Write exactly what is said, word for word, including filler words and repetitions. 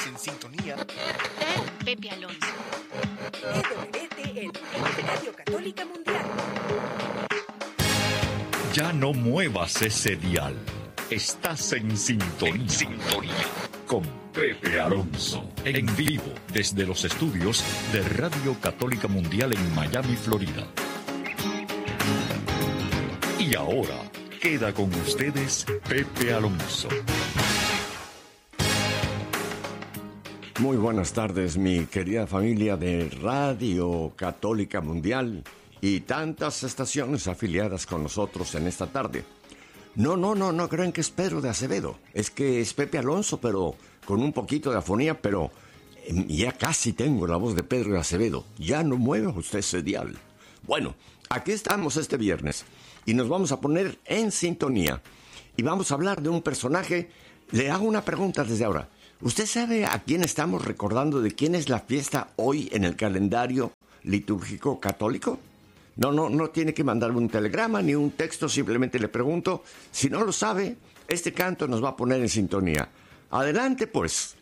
En sintonía. Pepe Alonso. E W T L, Radio Católica Mundial. Ya no muevas ese dial. Estás en sintonía. En sintonía. Con Pepe Alonso. En vivo desde los estudios de Radio Católica Mundial en Miami, Florida. Y ahora queda con ustedes Pepe Alonso. Muy buenas tardes, mi querida familia de Radio Católica Mundial y tantas estaciones afiliadas con nosotros en esta tarde. No, no, no, no crean que es Pedro de Acevedo. Es que es Pepe Alonso, pero con un poquito de afonía, pero ya casi tengo la voz de Pedro de Acevedo. Ya no mueva usted ese dial. Bueno, aquí estamos este viernes y nos vamos a poner en sintonía. Y vamos a hablar de un personaje. Le hago una pregunta desde ahora. ¿Usted sabe a quién estamos recordando, de quién es la fiesta hoy en el calendario litúrgico católico? No, no, no tiene que mandarme un telegrama ni un texto, simplemente le pregunto. Si no lo sabe, este canto nos va a poner en sintonía. Adelante, pues.